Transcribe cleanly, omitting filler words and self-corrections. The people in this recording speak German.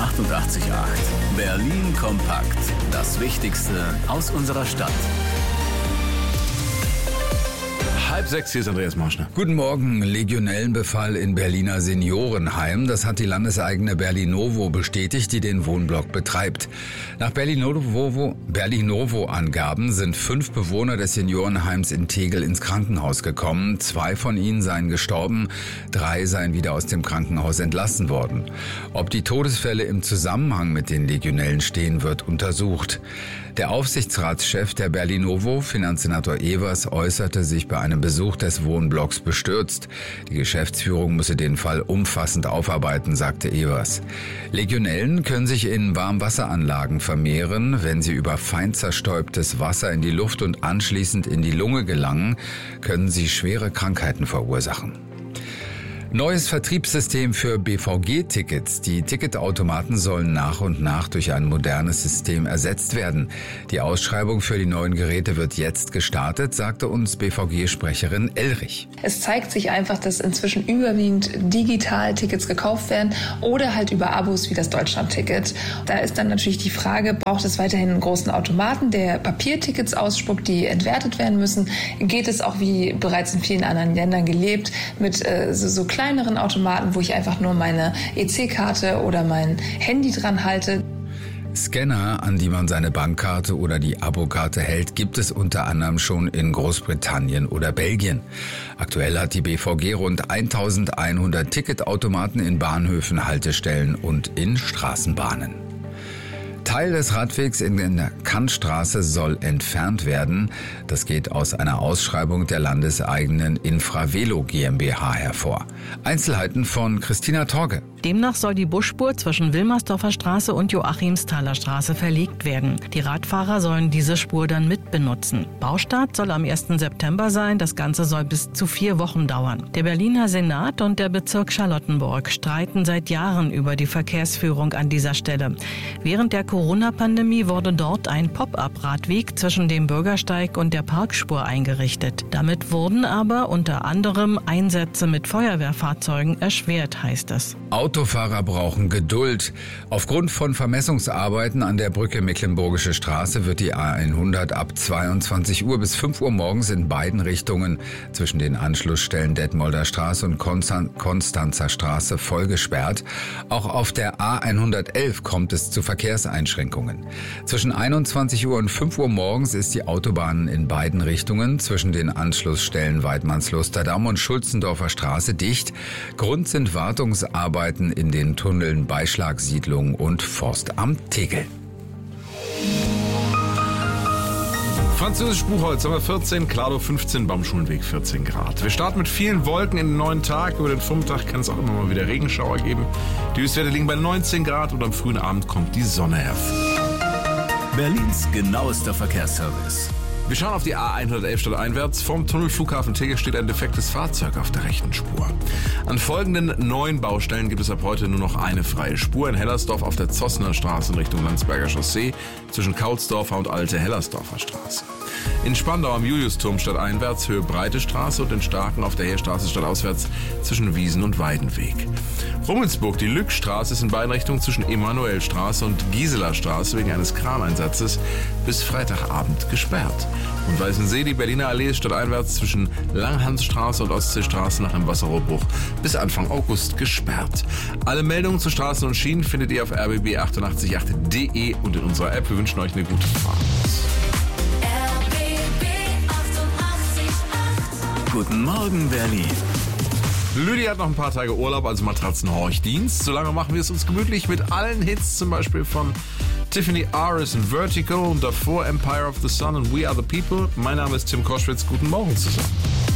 88,8. Berlin kompakt. Das Wichtigste aus unserer Stadt. 5:30, hier ist Andreas Marschner. Guten Morgen. Legionellenbefall in Berliner Seniorenheim. Das hat die landeseigene Berlinovo bestätigt, die den Wohnblock betreibt. Nach Berlinovo-Angaben sind 5 Bewohner des Seniorenheims in Tegel ins Krankenhaus gekommen. 2 von ihnen seien gestorben, 3 seien wieder aus dem Krankenhaus entlassen worden. Ob die Todesfälle im Zusammenhang mit den Legionellen stehen, wird untersucht. Der Aufsichtsratschef der Berlinovo, Finanzsenator Evers, äußerte sich bei einem Besuch des Wohnblocks bestürzt. Die Geschäftsführung müsse den Fall umfassend aufarbeiten, sagte Evers. Legionellen können sich in Warmwasseranlagen vermehren. Wenn sie über fein zerstäubtes Wasser in die Luft und anschließend in die Lunge gelangen, können sie schwere Krankheiten verursachen. Neues Vertriebssystem für BVG-Tickets. Die Ticketautomaten sollen nach und nach durch ein modernes System ersetzt werden. Die Ausschreibung für die neuen Geräte wird jetzt gestartet, sagte uns BVG-Sprecherin Elrich. Es zeigt sich einfach, dass inzwischen überwiegend digital Tickets gekauft werden oder halt über Abos wie das Deutschland-Ticket. Da ist dann natürlich die Frage, braucht es weiterhin einen großen Automaten, der Papiertickets ausspuckt, die entwertet werden müssen? Geht es auch, wie bereits in vielen anderen Ländern gelebt, mit so kleineren Automaten, wo ich einfach nur meine EC-Karte oder mein Handy dran halte? Scanner, an die man seine Bankkarte oder die Abokarte hält, gibt es unter anderem schon in Großbritannien oder Belgien. Aktuell hat die BVG rund 1100 Ticketautomaten in Bahnhöfen, Haltestellen und in Straßenbahnen. Teil des Radwegs in der Kantstraße soll entfernt werden. Das geht aus einer Ausschreibung der landeseigenen Infravelo GmbH hervor. Einzelheiten von Christina Torge. Demnach soll die Busspur zwischen Wilmersdorfer Straße und Joachimsthaler Straße verlegt werden. Die Radfahrer sollen diese Spur dann mitbenutzen. Baustart soll am 1. September sein. Das Ganze soll bis zu 4 Wochen dauern. Der Berliner Senat und der Bezirk Charlottenburg streiten seit Jahren über die Verkehrsführung an dieser Stelle. Während der Corona-Pandemie wurde dort ein Pop-up-Radweg zwischen dem Bürgersteig und der Parkspur eingerichtet. Damit wurden aber unter anderem Einsätze mit Feuerwehrfahrzeugen erschwert, heißt es. Autofahrer brauchen Geduld. Aufgrund von Vermessungsarbeiten an der Brücke Mecklenburgische Straße wird die A100 ab 22 Uhr bis 5 Uhr morgens in beiden Richtungen zwischen den Anschlussstellen Detmolder Straße und Konstanzer Straße voll gesperrt. Auch auf der A111 kommt es zu Verkehrseinschränkungen. Zwischen 21 Uhr und 5 Uhr morgens ist die Autobahn in beiden Richtungen zwischen den Anschlussstellen Weidmanns-Lusterdamm und Schulzendorfer Straße dicht. Grund sind Wartungsarbeiten in den Tunneln Beischlagsiedlung und Forstamt Tegel. Französisch Buchholz haben wir 14, Klado 15, Baumschulenweg 14 Grad. Wir starten mit vielen Wolken in den neuen Tag. Über den Vormittag kann es auch immer mal wieder Regenschauer geben. Die Höchstwerte liegen bei 19 Grad und am frühen Abend kommt die Sonne hervor. Berlins genauester Verkehrsservice. Wir schauen auf die A111 stadteinwärts. Vom Tunnel Flughafen Tegel steht ein defektes Fahrzeug auf der rechten Spur. An folgenden 9 Baustellen gibt es ab heute nur noch eine freie Spur. In Hellersdorf auf der Zossner Straße in Richtung Landsberger Chaussee zwischen Kautsdorfer und Alte Hellersdorfer Straße. In Spandau am Juliusturm stadteinwärts Höhe Breite Straße und in Starken auf der Heerstraße stadtauswärts zwischen Wiesen und Weidenweg. Rummelsburg, die Lückstraße ist in beiden Richtungen zwischen Emanuelstraße und Gisela Straße wegen eines Kraneinsatzes bis Freitagabend gesperrt. Und Weißensee, die Berliner Allee ist stadteinwärts zwischen Langhansstraße und Ostseestraße nach einem Wasserrohrbruch bis Anfang August gesperrt. Alle Meldungen zu Straßen und Schienen findet ihr auf rbb888.de und in unserer App. Wir wünschen euch eine gute Fahrt. Guten Morgen, Berlin. Lydia hat noch ein paar Tage Urlaub, also Matratzenhorchdienst. Solange machen wir es uns gemütlich mit allen Hits, zum Beispiel von Tiffany Aris und Vertigo und davor Empire of the Sun und We Are the People. Mein Name ist Tim Koschwitz. Guten Morgen zusammen.